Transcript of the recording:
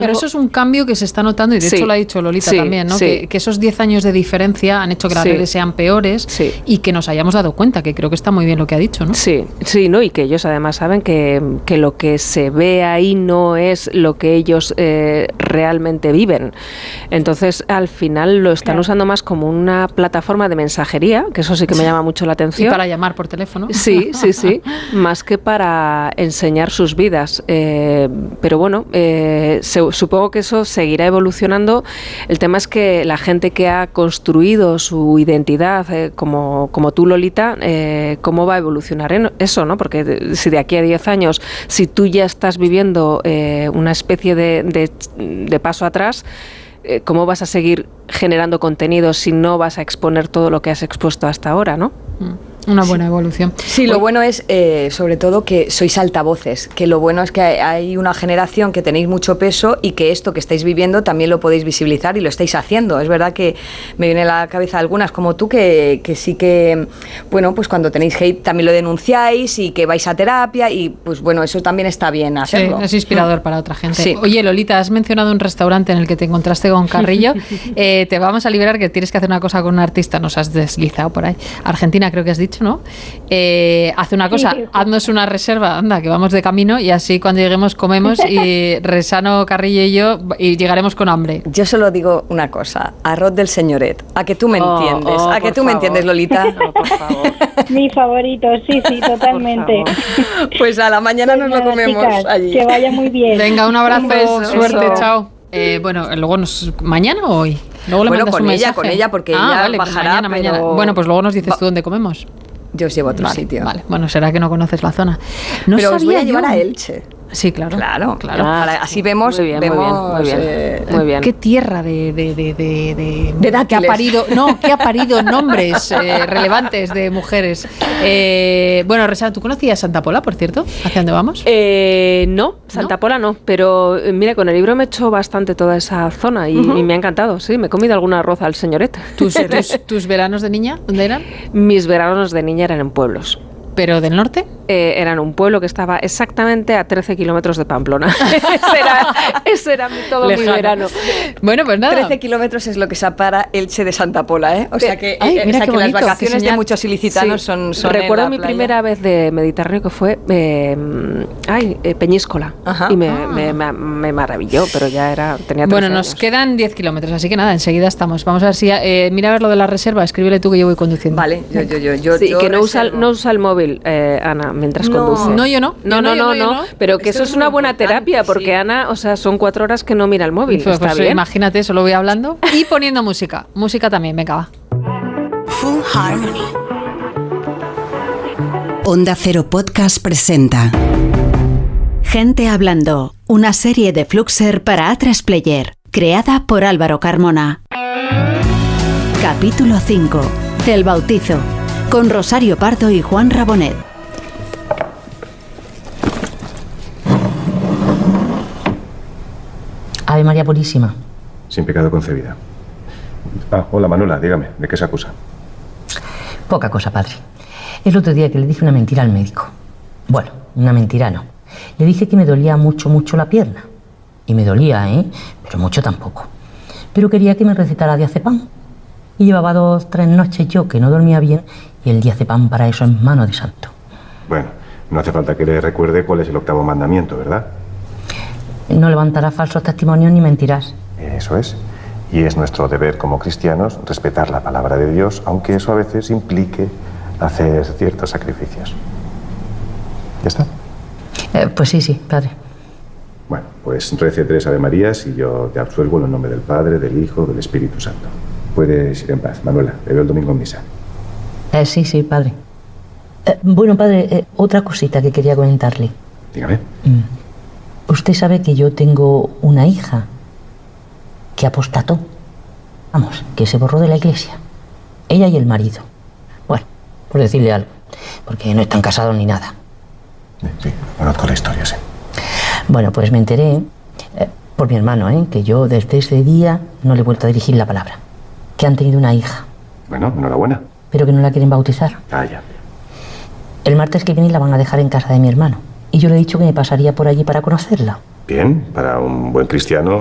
Pero eso es un cambio que se está notando y de hecho lo ha dicho Lolita también, ¿no? Que esos 10 años de diferencia han hecho que las redes sean peores y que nos hayamos dado cuenta, que creo que está muy bien lo que ha dicho, ¿no? Sí, ¿no? Y que ellos además saben que lo que se ve ahí no es lo que ellos realmente viven. Entonces, al final lo están usando más como una plataforma de mensajería, que eso sí que me llama mucho la atención. Y para llamar por teléfono. Sí, más que para enseñar sus vidas. Pero bueno, supongo que eso seguirá evolucionando. El tema es que la gente que ha construido su identidad, como tú, Lolita, ¿cómo va a evolucionar eso, ¿no? Porque si de aquí a 10 años, si tú ya estás viviendo una especie de paso atrás, ¿cómo vas a seguir generando contenido si no vas a exponer todo lo que has expuesto hasta ahora, ¿no? Una buena evolución. Sí, lo bueno es, sobre todo, que sois altavoces, que lo bueno es que hay una generación que tenéis mucho peso y que esto que estáis viviendo también lo podéis visibilizar y lo estáis haciendo. Es verdad que me viene a la cabeza algunas como tú que sí que, bueno, pues cuando tenéis hate también lo denunciáis y que vais a terapia y pues bueno, eso también está bien hacerlo. Sí, es inspirador para otra gente. Sí. Oye, Lolita, has mencionado un restaurante en el que te encontraste con Carrillo. Te vamos a liberar, que tienes que hacer una cosa con un artista, nos has deslizado por ahí. Argentina creo que has dicho, ¿no? Haz una cosa, haznos una reserva, anda, que vamos de camino y así cuando lleguemos comemos y Resano, Carrillo y yo y llegaremos con hambre. Yo solo digo una cosa, arroz del señoret, a que tú me entiendes, a que tú me entiendes, Lolita. No, por favor. Mi favorito, sí, totalmente. Pues a la mañana nos lo comemos, chicas, allí. Que vaya muy bien. Venga, un abrazo, suerte, Eso. chao. Bueno, luego ¿mañana o hoy? Luego le mandas un mensaje. Con ella, porque ella vale, bajará, pues mañana. pero... Bueno, pues luego nos dices tú dónde comemos. Yo os llevo a otro sitio. Vale, bueno, será que no conoces la zona. No pero os voy a llevar yo. a Elche. Sí, claro. Claro. Así vemos, muy bien. ¿Qué tierra de dátiles. que ha parido nombres relevantes de mujeres? Bueno, Resano, ¿tú conocías Santa Pola, por cierto? ¿Hacia dónde vamos? No, Santa Pola no, pero mira, con el libro me he hecho bastante toda esa zona y me ha encantado, sí, me he comido algún arroz al señoret. ¿Tus veranos de niña, dónde eran? Mis veranos de niña eran en pueblos. ¿Pero del norte? Eran un pueblo que estaba exactamente a 13 kilómetros de Pamplona. ese era todo mi verano. Bueno, pues nada. 13 kilómetros es lo que separa Elche de Santa Pola, ¿eh? O sea que, mira qué bonito, las vacaciones de muchos ilicitanos son recuerdo en la mi playa. primera vez de Mediterráneo que fue Peñíscola. Ajá. Y me maravilló, pero ya tenía 13 Bueno, años. nos quedan 10 kilómetros, así que nada, enseguida estamos. Vamos a ver si... mira a ver lo de la reserva, escríbele tú que yo voy conduciendo. Vale, yo Sí, que no usa el móvil, Ana, mientras conduce. No, yo no. No, pero que eso es una buena terapia, porque Ana, o sea, son 4 horas que no mira el móvil. Pues, está bien. Imagínate, solo voy hablando y poniendo música. Música también, venga, va. Full Harmony. Onda Cero Podcast presenta Gente Hablando, una serie de Fluxer para A3 Player, creada por Álvaro Carmona. Capítulo 5. El bautizo, con Rosario Pardo y Juan Rabonet. Ave María Purísima. Sin pecado concebida. Hola Manuela, dígame, ¿de qué se acusa? Poca cosa, padre. El otro día que le dije una mentira al médico. Bueno, una mentira no. Le dije que me dolía mucho la pierna. Y me dolía, pero mucho tampoco. Pero quería que me recetara diazepam. Y llevaba 2-3 noches yo que no dormía bien y el diazepam para eso es mano de santo. Bueno, no hace falta que le recuerde cuál es el 8º mandamiento, ¿verdad? No levantarás falsos testimonios ni mentirás. Eso es. Y es nuestro deber como cristianos respetar la palabra de Dios, aunque eso a veces implique hacer ciertos sacrificios. ¿Ya está? Pues sí, padre. Bueno, pues rece 3 Ave Marías y yo te absuelvo en el nombre del Padre, del Hijo, del Espíritu Santo. Puedes ir en paz. Manuela, te veo el domingo en misa. Sí, padre. Bueno, padre, otra cosita que quería comentarle. Dígame. Usted sabe que yo tengo una hija que apostató. Vamos, que se borró de la iglesia. Ella y el marido. Bueno, por decirle algo. Porque no están casados ni nada. Sí, conozco la historia, sí. Bueno, pues me enteré por mi hermano, que yo desde ese día no le he vuelto a dirigir la palabra. Que han tenido una hija. Bueno, enhorabuena. Pero que no la quieren bautizar. Ya. El martes que viene la van a dejar en casa de mi hermano. Y yo le he dicho que me pasaría por allí para conocerla. Bien, para un buen cristiano